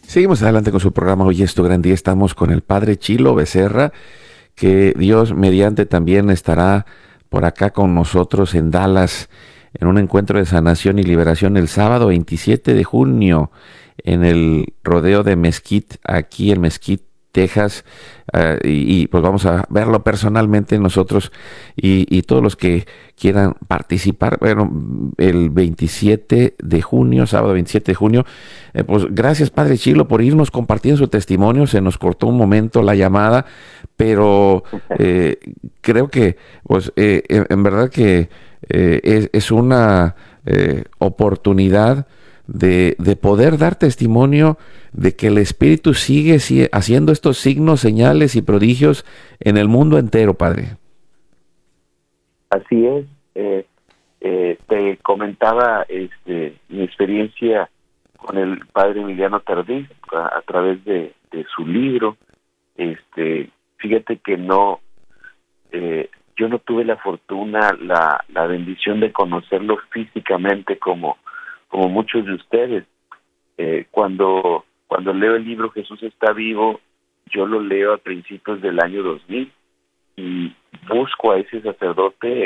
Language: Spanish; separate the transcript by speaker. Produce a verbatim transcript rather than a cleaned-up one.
Speaker 1: Seguimos adelante con su programa. Hoy es tu gran día. Estamos con el padre Chilo Becerra, que Dios mediante también estará por acá con nosotros en Dallas en un encuentro de sanación y liberación el sábado veintisiete de junio en el rodeo de Mesquite, aquí en Mesquite, Texas, eh, y, y, pues vamos a verlo personalmente nosotros y, y todos los que quieran participar. Bueno, el veintisiete de junio, sábado veintisiete de junio, eh, pues gracias Padre Chilo por irnos compartiendo su testimonio. Se nos cortó un momento la llamada, pero eh, creo que pues eh, en, en verdad que eh, es, es una eh, oportunidad de, de poder dar testimonio de que el Espíritu sigue, sigue haciendo estos signos, señales y prodigios en el mundo entero, Padre.
Speaker 2: Así es. Eh, eh, te comentaba este, mi experiencia con el padre Emiliano Tardí a, a través de, de su libro. Este, fíjate que no, eh, yo no tuve la fortuna, la, la bendición de conocerlo físicamente como, como muchos de ustedes. Eh, cuando, cuando leo el libro Jesús está vivo, yo lo leo a principios del año dos mil y busco a ese sacerdote